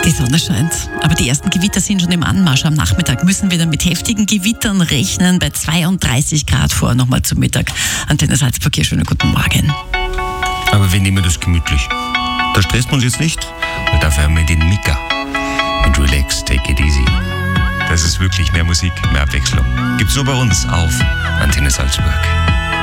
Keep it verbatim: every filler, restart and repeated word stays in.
Die Sonne scheint, aber die ersten Gewitter sind schon im Anmarsch. Am Nachmittag müssen wir dann mit heftigen Gewittern rechnen, bei zweiunddreißig Grad vor, nochmal zum Mittag. Antenne Salzburg hier, schönen guten Morgen. Aber wir nehmen das gemütlich. Da stresst man uns jetzt nicht. Und dafür haben wir den Mika. Und relax, take it easy. Das ist wirklich mehr Musik, mehr Abwechslung. Gibt's nur bei uns auf Antenne Salzburg.